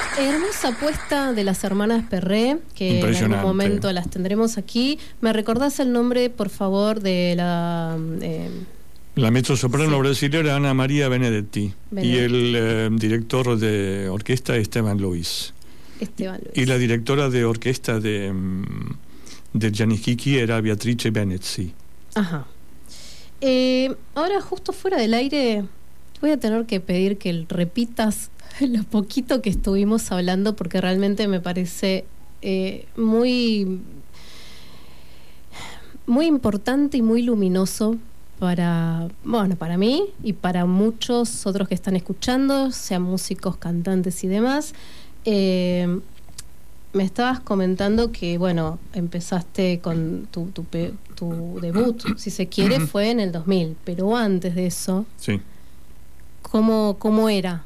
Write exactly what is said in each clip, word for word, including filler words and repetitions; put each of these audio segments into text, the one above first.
Hermosa apuesta de las hermanas Perré, que en algún momento las tendremos aquí. ¿Me recordás el nombre, por favor, de la... Eh, la mezzosoprano sí. brasileña Ana María Benedetti, Benedetti. Y el eh, director de orquesta Esteban Luis. Esteban Luis. Y la directora de orquesta de, de Gianni Schicchi era Beatrice Benezzi. Ajá. Eh, ahora, justo fuera del aire, voy a tener que pedir que repitas lo poquito que estuvimos hablando, porque realmente me parece eh, muy, muy importante y muy luminoso para, bueno, para mí y para muchos otros que están escuchando, sean músicos, cantantes y demás. Eh, me estabas comentando que, bueno, empezaste con tu, tu, tu debut, si se quiere, fue en el dos mil, pero antes de eso, sí. ¿cómo, cómo era?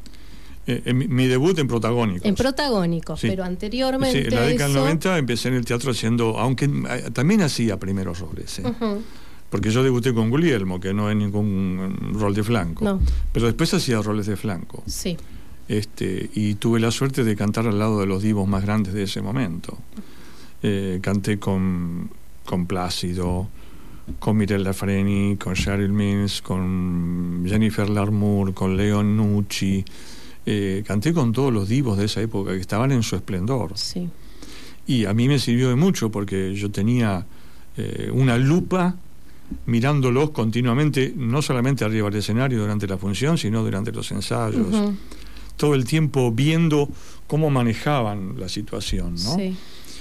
Eh, eh, mi, mi debut en Protagónicos. En Protagónicos, sí. Pero anteriormente. Sí, en la década del eso... noventa empecé en el teatro haciendo, aunque eh, también hacía primeros roles, eh, uh-huh. porque yo debuté con Guglielmo, que no es ningún rol de flanco, no. pero después hacía roles de flanco. Sí. Este, y tuve la suerte de cantar al lado de los divos más grandes de ese momento. Eh, canté con, con Plácido, con Mirella Freni, con Cheryl Mills, con Jennifer Larmour, con Leon Nucci. Eh, canté con todos los divos de esa época que estaban en su esplendor. Sí. Y a mí me sirvió de mucho porque yo tenía eh, una lupa mirándolos continuamente, no solamente arriba del escenario durante la función, sino durante los ensayos. Uh-huh. Todo el tiempo viendo cómo manejaban la situación, ¿no? Sí.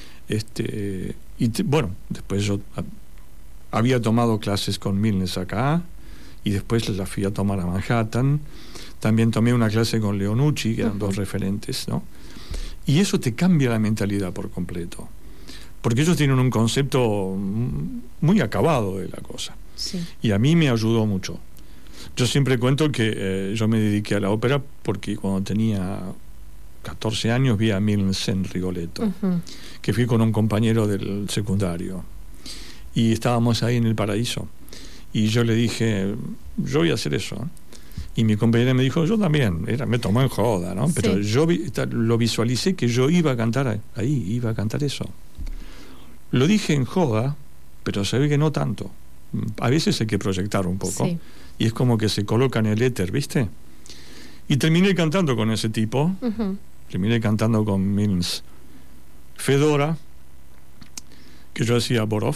Este, y te, bueno, después yo a, había tomado clases con Milnes acá y después las fui a tomar a Manhattan. También tomé una clase con Leonucci, que eran uh-huh. dos referentes, ¿no? Y eso te cambia la mentalidad por completo, porque ellos tienen un concepto muy acabado de la cosa. Sí. Y a mí me ayudó mucho. Yo siempre cuento que eh, yo me dediqué a la ópera porque cuando tenía catorce años vi a Milnes en Rigoletto, uh-huh. que fui con un compañero del secundario. Y estábamos ahí en el Paraíso. Y yo le dije, yo voy a hacer eso. Y mi compañera me dijo, yo también. Era, me tomó en joda, ¿no? Pero sí. yo vi, lo visualicé que yo iba a cantar ahí, iba a cantar eso. Lo dije en joda, pero se ve que no tanto. A veces hay que proyectar un poco. Sí. Y es como que se coloca en el éter, ¿viste? Y terminé cantando con ese tipo. Uh-huh. Terminé cantando con Milnes. Fedora, que yo hacía Borov.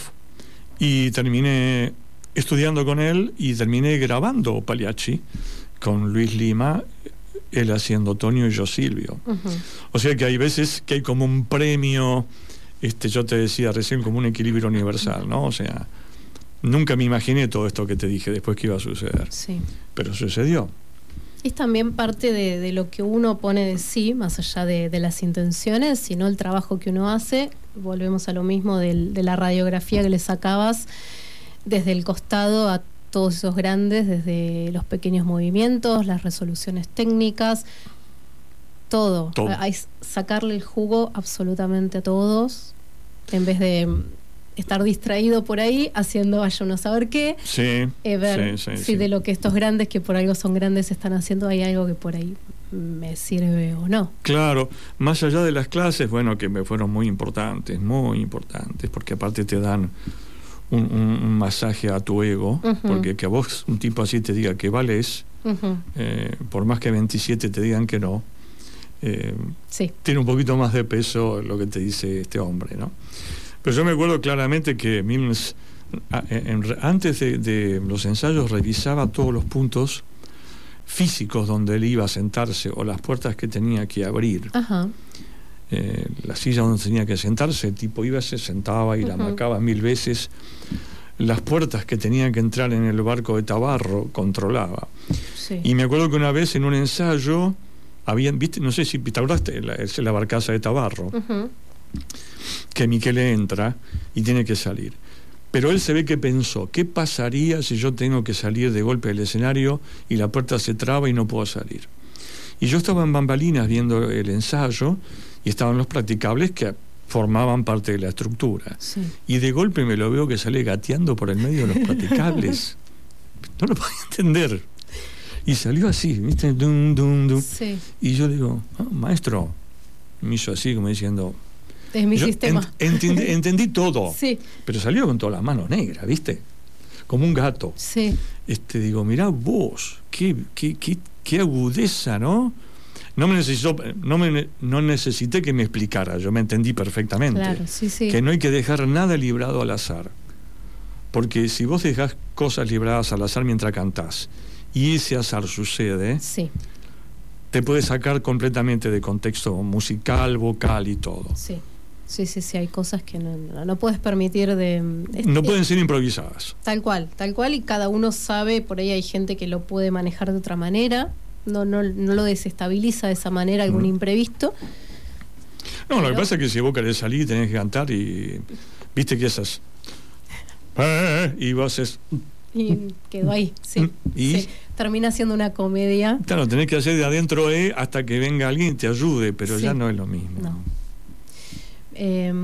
Y terminé estudiando con él y terminé grabando Pagliacci con Luis Lima, él haciendo Tonio y yo Silvio. Uh-huh. O sea que hay veces que hay como un premio, este, yo te decía recién, como un equilibrio universal, ¿no? O sea, nunca me imaginé todo esto que te dije después que iba a suceder. Sí. Pero sucedió. Es también parte de, de lo que uno pone de sí, más allá de, de las intenciones, sino el trabajo que uno hace. Volvemos a lo mismo del, de la radiografía que le sacabas desde el costado a todos esos grandes, desde los pequeños movimientos, las resoluciones técnicas, todo. todo. Hay sacarle el jugo absolutamente a todos, en vez de estar distraído por ahí haciendo vaya uno a saber qué. Sí, eh, ver sí, sí, si sí. de lo que estos grandes, que por algo son grandes, están haciendo, hay algo que por ahí me sirve o no. Claro, más allá de las clases, bueno, que me fueron muy importantes, muy importantes, porque aparte te dan un, un, un masaje a tu ego, uh-huh. porque que a vos un tipo así te diga que vales, uh-huh. eh, por más que veintisiete te digan que no, eh, sí. tiene un poquito más de peso lo que te dice este hombre, ¿no? Pero yo me acuerdo claramente que Milnes, antes de, de los ensayos, revisaba todos los puntos físicos donde él iba a sentarse o las puertas que tenía que abrir. Ajá. Eh, la silla donde tenía que sentarse, el tipo iba, se sentaba y uh-huh. la marcaba mil veces. Las puertas que tenía que entrar en el barco de Tabarro, controlaba. Sí. Y me acuerdo que una vez en un ensayo, habían, ¿viste? No sé si te acordaste, la, es la barcaza de Tabarro. Uh-huh. Que Michele entra y tiene que salir, pero él se ve que pensó, ¿qué pasaría si yo tengo que salir de golpe del escenario y la puerta se traba y no puedo salir? Y yo estaba en bambalinas viendo el ensayo y estaban los practicables que formaban parte de la estructura, sí. y de golpe me lo veo que sale gateando por el medio de los practicables. No lo podía entender. Y salió así, ¿viste? Dum, dum, dum. Sí. Y yo le digo, oh, maestro, me hizo así como diciendo... Es mi yo sistema. Ent, entendí, entendí todo, Sí. pero salió con todas las manos negras, ¿viste? Como un gato. Sí. Este, digo, mirá vos, qué, qué, qué, qué agudeza, ¿no? No me necesitó, no me no necesité que me explicara, yo me entendí perfectamente. Claro, sí, sí. Que no hay que dejar nada librado al azar. Porque si vos dejás cosas libradas al azar mientras cantás, y ese azar sucede, Sí. te puede sacar completamente de contexto musical, vocal y todo. Sí. Sí, sí, sí, hay cosas que no, no, no puedes permitir de... No pueden ser improvisadas. Tal cual, tal cual, y cada uno sabe, por ahí hay gente que lo puede manejar de otra manera, no, no, no lo desestabiliza de esa manera algún mm. imprevisto. No, pero... lo que pasa es que si vos querés salir tenés que cantar y... Viste que esas... Y vos es... Y quedó ahí, sí. ¿Y? Sí. Termina siendo una comedia. Claro, tenés que hacer de adentro E hasta que venga alguien y te ayude, pero sí. Ya no es lo mismo. No. Eh,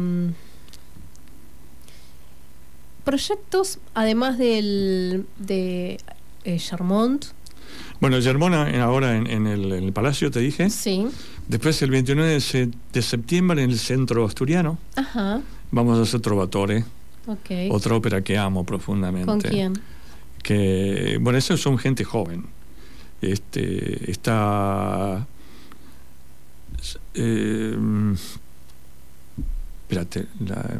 proyectos, además del de eh, Charmont. Bueno, Germont ahora en, en, el, en el Palacio, te dije. Sí. Después el veintinueve de septiembre en el Centro Asturiano. Ajá. Vamos a hacer Trovatore. Okay. Otra ópera que amo profundamente. ¿Con quién? Que, bueno, esos son gente joven. Este, está... Eh, espérate, la,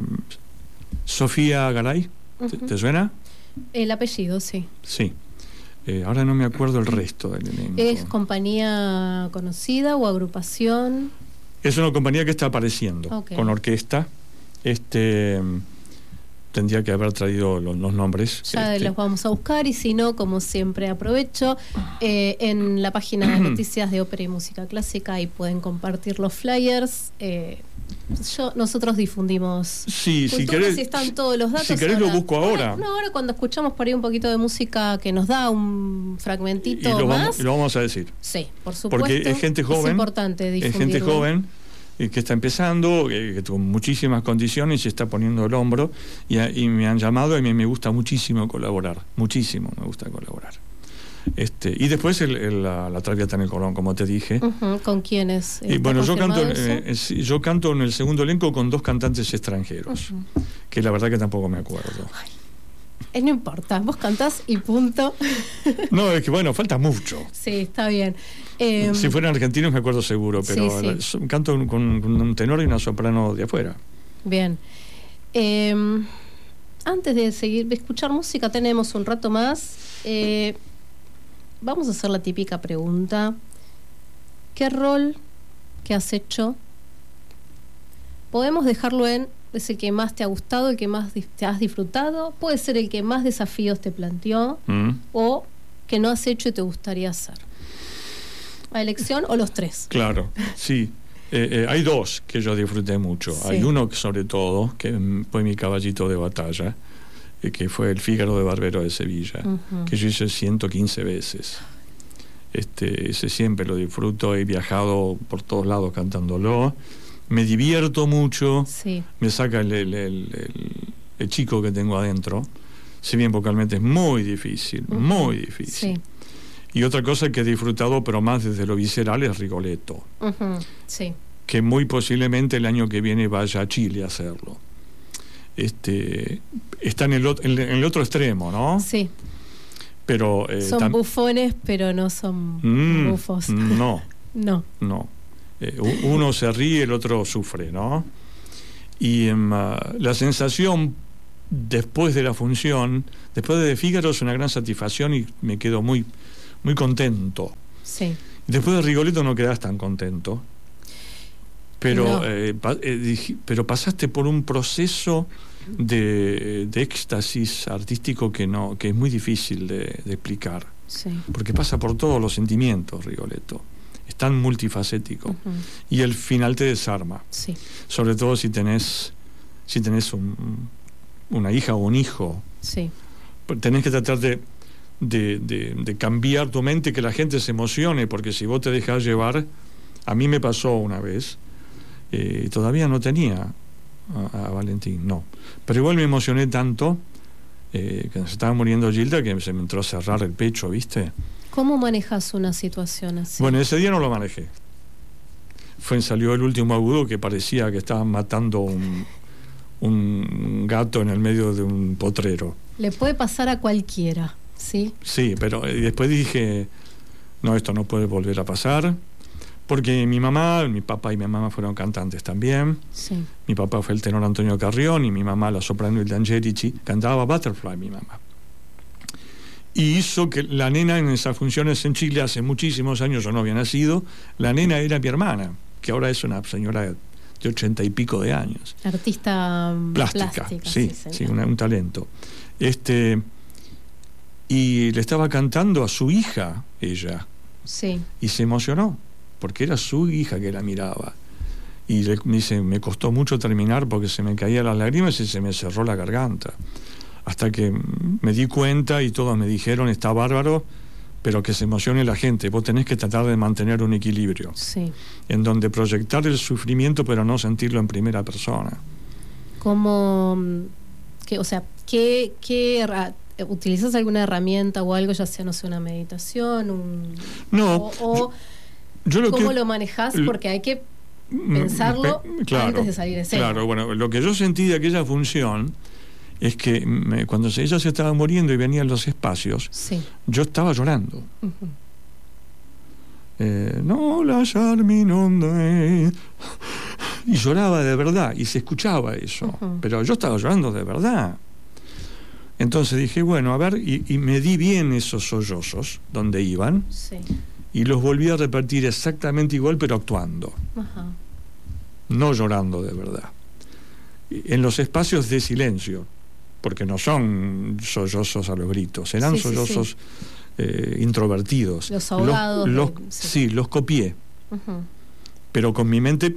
Sofía Garay, uh-huh. ¿te, ¿te suena? El apellido, sí. Sí. Eh, ahora no me acuerdo el resto del elenco. ¿Es compañía conocida o agrupación? Es una compañía que está apareciendo, okay. Con orquesta. Este... Tendría que haber traído los, los nombres. Ya este. Los vamos a buscar, y si no, como siempre, aprovecho. Eh, en la página de noticias de Ópera y Música Clásica, ahí pueden compartir los flyers. Eh, yo, nosotros difundimos. Sí, si querés. Si están todos los datos. Si querés, ahora, lo busco ahora. No, ahora cuando escuchamos por ahí un poquito de música que nos da un fragmentito y lo más. Vamos, lo vamos a decir. Sí, por supuesto. Porque es gente joven. Es importante difundirlo. Es gente joven. Que está empezando, que tuvo muchísimas condiciones y se está poniendo el hombro, y, y me han llamado, y a mí me gusta muchísimo colaborar, muchísimo me gusta colaborar. Este, y después el, el, la, la Traviata en el Colón, como te dije. Uh-huh. ¿Con quiénes? Y bueno, yo canto, eh, yo canto en el segundo elenco con dos cantantes extranjeros, uh-huh. que la verdad que tampoco me acuerdo. Ay. Eh, no importa, vos cantás y punto. No, es que bueno, falta mucho. Sí, está bien. Eh, si fueran argentinos me acuerdo seguro, pero sí, sí. La, canto con, con un tenor y una soprano de afuera. Bien. Eh, antes de seguir, de escuchar música, tenemos un rato más. Eh, vamos a hacer la típica pregunta. ¿Qué rol que has hecho? Podemos dejarlo en... ¿Es el que más te ha gustado, el que más te has disfrutado? Puede ser el que más desafíos te planteó, mm. o que no has hecho y te gustaría hacer. ¿La elección o los tres? Claro, sí. Eh, eh, hay dos que yo disfruté mucho. Sí. Hay uno, sobre todo, que fue mi caballito de batalla, eh, que fue el Fígaro de Barbero de Sevilla, uh-huh. que yo hice ciento quince veces. Este, ese siempre lo disfruto, he viajado por todos lados cantándolo. Me divierto mucho, sí. Me saca el, el, el, el, el chico que tengo adentro. Si bien vocalmente es muy difícil, uh-huh. muy difícil. Sí. Y otra cosa que he disfrutado, pero más desde lo visceral, es Rigoletto. Uh-huh. Sí. Que muy posiblemente el año que viene vaya a Chile a hacerlo. Este, está en el, en el otro extremo, ¿no? Sí. Pero, eh, son tam- bufones, pero no son mm, bufos. No. no. No. Eh, uno se ríe, el otro sufre, ¿no? Y um, uh, la sensación después de la función, después de Fígaro, es una gran satisfacción y me quedo muy, muy contento. Sí. Después de Rigoletto no quedás tan contento, pero, no. eh, pa- eh, pero pasaste por un proceso de, de éxtasis artístico que no, que es muy difícil de, de explicar, sí. Porque pasa por todos los sentimientos, Rigoletto. Es tan multifacético. Uh-huh. Y el final te desarma. Sí. Sobre todo si tenés, si tenés un, una hija o un hijo. Sí. Tenés que tratar de, de, de, de cambiar tu mente, que la gente se emocione, porque si vos te dejás llevar, a mí me pasó una vez, eh, todavía no tenía a, a Valentín, no. Pero igual me emocioné tanto, eh, que se estaba muriendo Gilda, que se me entró a cerrar el pecho, ¿viste? ¿Cómo manejas una situación así? Bueno, ese día no lo manejé. Fue, salió el último agudo que parecía que estaban matando un, un gato en el medio de un potrero. Le puede pasar a cualquiera, ¿sí? Sí, pero después dije, no, esto no puede volver a pasar, porque mi mamá, mi papá y mi mamá fueron cantantes también. Sí. Mi papá fue el tenor Antonio Carrión y mi mamá la soprano Hilda Angelici, cantaba Butterfly mi mamá. Y hizo que la nena en esas funciones en Chile hace muchísimos años, yo no había nacido, la nena era mi hermana, que ahora es una señora de ochenta y pico de años. Artista plástica, plástica sí, sí, sí una, un talento. Este, y le estaba cantando a su hija, ella, sí. Y se emocionó, porque era su hija que la miraba. Y le, me dice, me costó mucho terminar porque se me caían las lágrimas y se me cerró la garganta. Hasta que me di cuenta y todos me dijeron, está bárbaro, pero que se emocione la gente. Vos tenés que tratar de mantener un equilibrio. Sí. En donde proyectar el sufrimiento, pero no sentirlo en primera persona. Como, que, o sea, ¿qué, qué utilizas alguna herramienta o algo, ya sea, no sé, una meditación, un... No. O, o yo lo ¿cómo que, lo manejás? Porque hay que pensarlo claro, antes de salir de escena. Claro, bueno, lo que yo sentí de aquella función es que me, cuando ella se estaba muriendo y venían los espacios, sí. yo estaba llorando. Uh-huh. eh, no la Charminonde. Y lloraba de verdad, y se escuchaba eso. Uh-huh. Pero yo estaba llorando de verdad. Entonces dije, bueno, a ver, y, y me di bien esos sollozos donde iban, sí. Y los volví a repetir exactamente igual, pero actuando. Uh-huh. No llorando de verdad. En los espacios de silencio, porque no son sollozos a los gritos, eran sí, sollozos sí, sí. Eh, introvertidos. Los ahogados. Los, los, de, sí. sí, los copié. Uh-huh. Pero con mi mente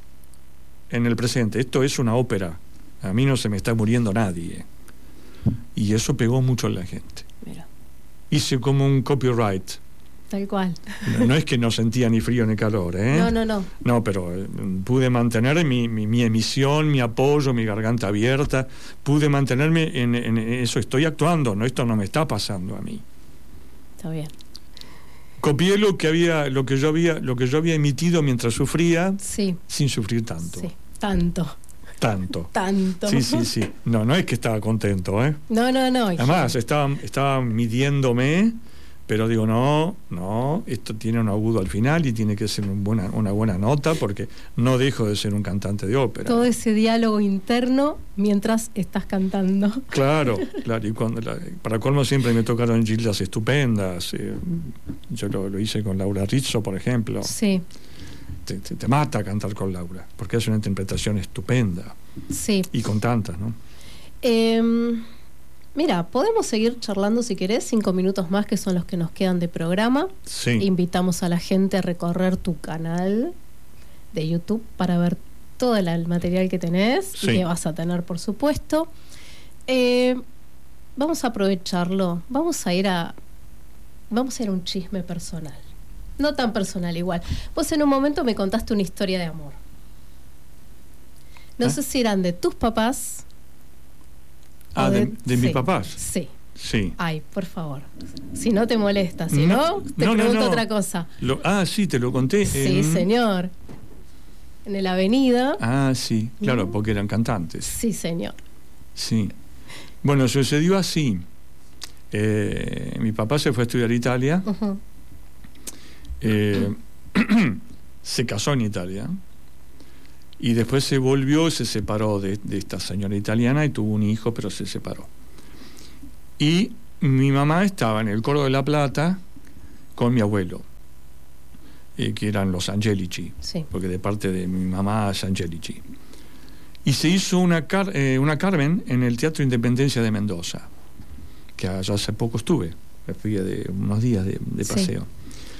en el presente. Esto es una ópera. A mí no se me está muriendo nadie. Y eso pegó mucho en la gente. Mira. Hice como un copyright. Tal cual. No, no es que no sentía ni frío ni calor, ¿eh? No, no, no. No, pero eh, pude mantener mi, mi, mi emisión, mi apoyo, mi garganta abierta. Pude mantenerme en, en eso. Estoy actuando, no, esto no me está pasando a mí. Está bien. Copié lo que había, lo que yo había, lo que yo había emitido mientras sufría, sí. sin sufrir tanto. Sí, tanto. Tanto. Tanto. Sí, sí, sí. No, no es que estaba contento, ¿eh? No, no, no. Además, estaba, estaba midiéndome, pero digo, no, no, esto tiene un agudo al final y tiene que ser un buena, una buena nota, porque no dejo de ser un cantante de ópera. Todo ese diálogo interno mientras estás cantando. Claro, claro. Y cuando la, para colmo siempre me tocaron gildas estupendas. Eh, yo lo, lo hice con Laura Rizzo, por ejemplo. Sí. Te, te, te mata cantar con Laura, porque es una interpretación estupenda. Sí. Y con tantas, ¿no? Eh, mira, podemos seguir charlando si querés, cinco minutos más, que son los que nos quedan de programa. Sí. Invitamos a la gente a recorrer tu canal de YouTube para ver todo el material que tenés, sí, y que vas a tener, por supuesto. Eh, vamos a aprovecharlo. Vamos a ir a vamos a ir a un chisme personal. No tan personal igual. Vos en un momento me contaste una historia de amor. No ¿Ah? sé si eran de tus papás. Ah, de, de, de sí, mis papás. Sí. Sí. Ay, por favor. Si no te molesta, si no, no te no, pregunto no, no. otra cosa. Lo, ah, sí, te lo conté. Sí, en... señor. En la avenida. Ah, sí, claro, ¿no? Porque eran cantantes. Sí, señor. Sí. Bueno, sucedió así. Eh, mi papá se fue a estudiar a Italia. Uh-huh. Eh, se casó en Italia y después se volvió y se separó de, de esta señora italiana y tuvo un hijo, pero se separó. Y mi mamá estaba en el coro de La Plata con mi abuelo, eh, que eran los Angelici, sí, porque de parte de mi mamá es Angelici. Y se hizo una, car eh, una Carmen en el Teatro Independencia de Mendoza, que allá hace poco estuve, me fui de unos días de, de paseo. Sí.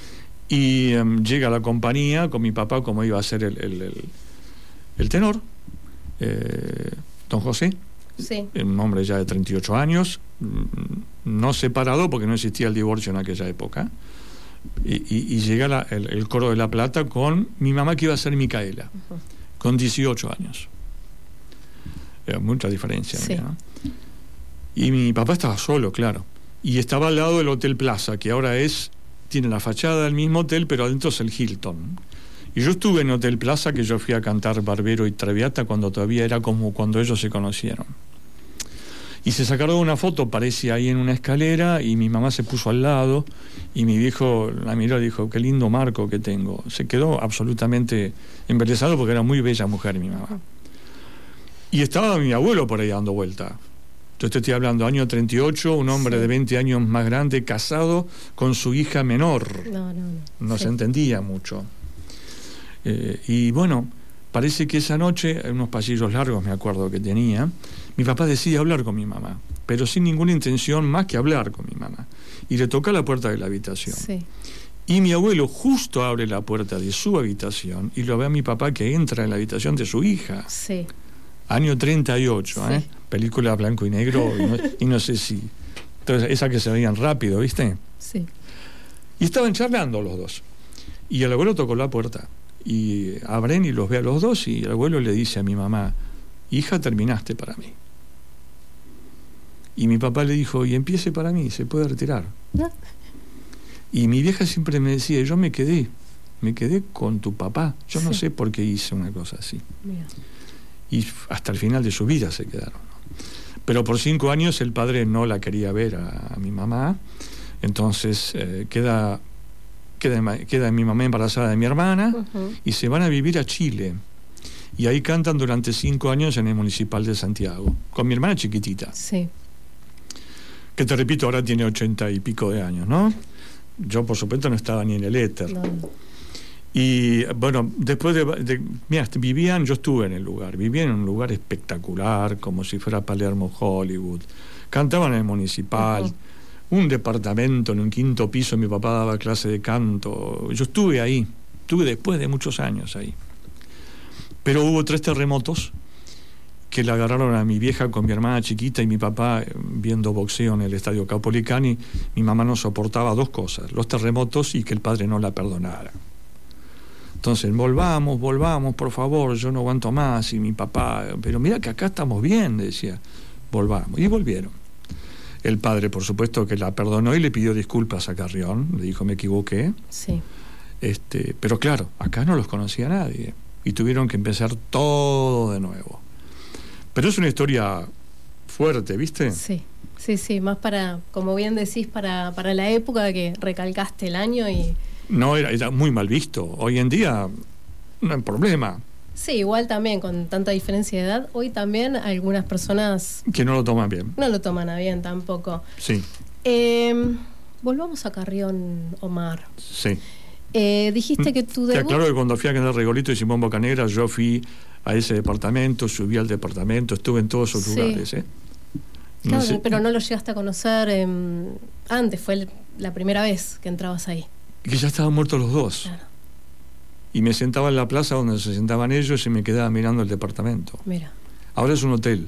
Y um, llega la compañía con mi papá, como iba a ser el, el, el, el tenor, eh, don José, sí, un hombre ya de treinta y ocho años, no separado porque no existía el divorcio en aquella época, y, y, y llega la, el, el coro de La Plata con mi mamá, que iba a ser Micaela, uh-huh, con dieciocho años. Era mucha diferencia. Sí. ¿no? Y mi papá estaba solo, claro, y estaba al lado del Hotel Plaza, que ahora es tiene la fachada del mismo hotel, pero adentro es el Hilton. Y yo estuve en Hotel Plaza, que yo fui a cantar Barbero y Traviata cuando todavía era como cuando ellos se conocieron. Y se sacaron una foto, parece ahí en una escalera, y mi mamá se puso al lado, y mi viejo la miró y dijo, qué lindo marco que tengo. Se quedó absolutamente embelesado porque era muy bella mujer mi mamá. Y estaba mi abuelo por ahí dando vuelta. Yo te estoy hablando, año treinta y ocho, un hombre sí. de veinte años más grande, casado con su hija menor. No, no, no. No sí. se entendía mucho. Eh, y bueno, parece que esa noche, en unos pasillos largos me acuerdo que tenía, mi papá decide hablar con mi mamá, pero sin ninguna intención más que hablar con mi mamá. Y le toca la puerta de la habitación. Sí. Y mi abuelo justo abre la puerta de su habitación y lo ve a mi papá que entra en la habitación de su hija. Sí. Año treinta y ocho, sí. ¿eh? Película blanco y negro, y no, y no sé si... Entonces, esa que se veían rápido, ¿viste? Sí. Y estaban charlando los dos. Y el abuelo tocó la puerta. Y abren y los ve a los dos y el abuelo le dice a mi mamá, hija, terminaste para mí. Y mi papá le dijo, y empiece para mí, se puede retirar. ¿No? Y mi vieja siempre me decía, yo me quedé, me quedé con tu papá. Yo sí. no sé por qué hice una cosa así. Mira. Y hasta el final de su vida se quedaron, ¿no? Pero por cinco años el padre no la quería ver a, a mi mamá, entonces eh, queda, queda, queda mi mamá embarazada de mi hermana uh-huh. y se van a vivir a Chile. Y ahí cantan durante cinco años en el Municipal de Santiago, con mi hermana chiquitita. Sí. Que te repito, ahora tiene ochenta y pico de años, ¿no? Yo, por supuesto, no estaba ni en el éter. No. Y bueno, después de, de... Mira, vivían, yo estuve en el lugar, vivían en un lugar espectacular, como si fuera Palermo, Hollywood. Cantaban en el Municipal, uh-huh. un departamento en un quinto piso, mi papá daba clase de canto. Yo estuve ahí, estuve después de muchos años ahí. Pero hubo tres terremotos que le agarraron a mi vieja con mi hermana chiquita y mi papá viendo boxeo en el Estadio Caupolicán. Mi mamá no soportaba dos cosas, los terremotos y que el padre no la perdonara. Entonces, volvamos, volvamos, por favor, yo no aguanto más. Y mi papá, pero mira que acá estamos bien, decía, volvamos. Y volvieron. El padre, por supuesto, que la perdonó y le pidió disculpas a Carrión, le dijo, me equivoqué. Sí. Este, pero claro, acá no los conocía nadie. Y tuvieron que empezar todo de nuevo. Pero es una historia fuerte, ¿viste? Sí, sí, sí, más para, como bien decís, para, para la época que recalcaste el año y... No, era, era muy mal visto. Hoy en día no hay problema. Sí, igual también, con tanta diferencia de edad, hoy también algunas personas... Que no lo toman bien. No lo toman a bien tampoco. Sí. Eh, volvamos a Carrión, Omar. Sí. Eh, dijiste que tu debut... Te aclaro que cuando fui a cantar Rigolito y Simón Bocanegra, yo fui a ese departamento, subí al departamento, estuve en todos esos sí. lugares, ¿eh? No claro, sé. Pero no lo llegaste a conocer eh, antes, fue el, la primera vez que entrabas ahí. Que ya estaban muertos los dos. Claro. Y me sentaba en la plaza donde se sentaban ellos y me quedaba mirando el departamento. Mira. Ahora es un hotel.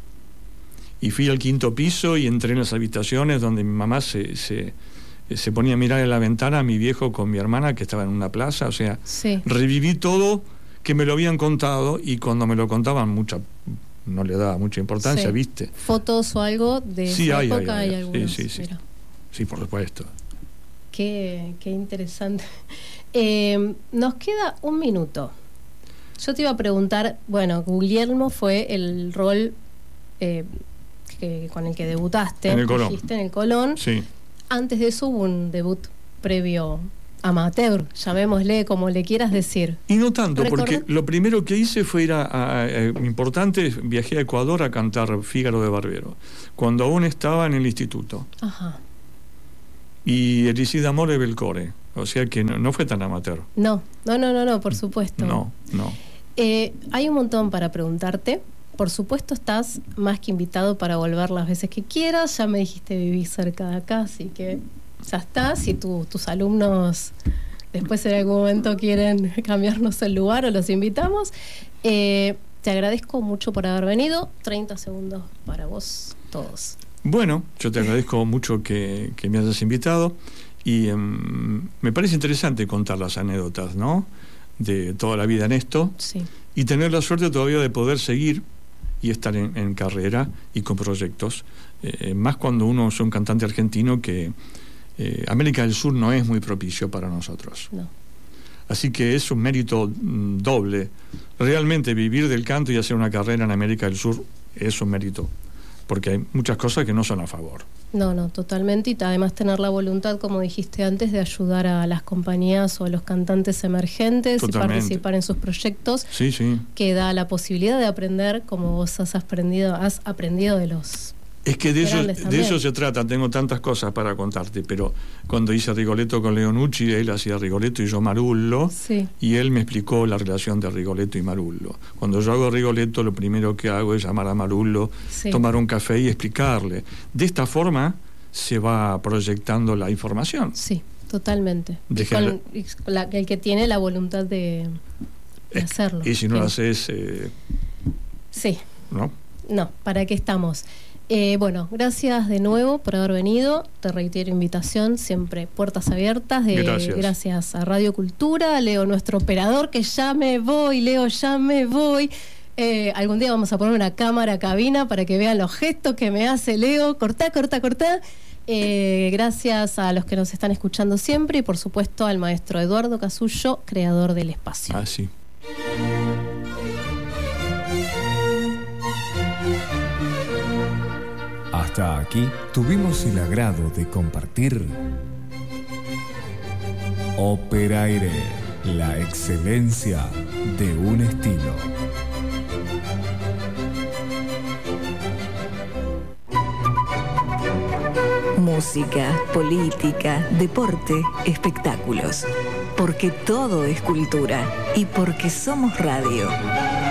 Y fui al quinto piso y entré en las habitaciones donde mi mamá se, se, se ponía a mirar en la ventana a mi viejo con mi hermana que estaba en una plaza. O sea, sí. reviví todo que me lo habían contado y cuando me lo contaban mucha no le daba mucha importancia, sí. ¿viste? ¿Fotos o algo de sí, esa hay, época? Hay, hay, hay algunos, sí, sí, sí. Mira. Sí, por supuesto. Qué, qué interesante. Eh, nos queda un minuto. Yo te iba a preguntar, bueno, Guglielmo fue el rol eh, que, con el que debutaste. En el Colón. Dijiste, en el Colón. Sí. Antes de eso hubo un debut previo amateur, llamémosle como le quieras decir. Y no tanto, ¿Recordás? Porque lo primero que hice fue ir a, a, a importante, viajé a Ecuador a cantar Fígaro de Barbero, cuando aún estaba en el instituto. Ajá. Y Elisida Amor de Belcore, o sea que no, no fue tan amateur. No, no, no, no, no, por supuesto. No, no. Eh, hay un montón para preguntarte. Por supuesto estás más que invitado para volver las veces que quieras. Ya me dijiste vivís cerca de acá, así que ya está. Si tu, tus alumnos después en algún momento quieren cambiarnos el lugar o los invitamos. Eh, te agradezco mucho por haber venido. treinta segundos para vos todos. Bueno, yo te agradezco mucho que, que me hayas invitado y um, me parece interesante contar las anécdotas, ¿no? De toda la vida en esto. Sí. Y tener la suerte todavía de poder seguir y estar en, en carrera y con proyectos. Eh, más cuando uno es un cantante argentino que eh, América del Sur no es muy propicio para nosotros. No. Así que es un mérito mm, doble. Realmente vivir del canto y hacer una carrera en América del Sur es un mérito, porque hay muchas cosas que no son a favor. No, no, totalmente. Y además tener la voluntad, como dijiste antes, de ayudar a las compañías o a los cantantes emergentes Totalmente. y participar en sus proyectos, sí, sí. que da la posibilidad de aprender, como vos has aprendido, has aprendido de los... Es que de eso, de eso se trata. Tengo tantas cosas para contarte, pero cuando hice Rigoletto con Leonucci, él hacía Rigoletto y yo Marullo, sí. y él me explicó la relación de Rigoletto y Marullo. Cuando yo hago Rigoletto, lo primero que hago es llamar a Marullo, sí. tomar un café y explicarle. De esta forma se va proyectando la información. Sí, totalmente. Y con, y la, el que tiene la voluntad de, de hacerlo. Y si no sí. lo haces... Eh, sí. ¿No? No, ¿para qué estamos? Eh, bueno, gracias de nuevo por haber venido. Te reitero invitación, siempre puertas abiertas. De, gracias. Gracias a Radio Cultura, Leo, nuestro operador, que ya me voy, Leo, ya me voy. Eh, algún día vamos a poner una cámara cabina para que vean los gestos que me hace Leo. Cortá, cortá, cortá. Eh, gracias a los que nos están escuchando siempre y por supuesto al maestro Eduardo Casullo, creador del espacio. Ah, sí. Hasta aquí tuvimos el agrado de compartir Operaire, la excelencia de un estilo. Música, política, deporte, espectáculos. Porque todo es cultura y porque somos radio.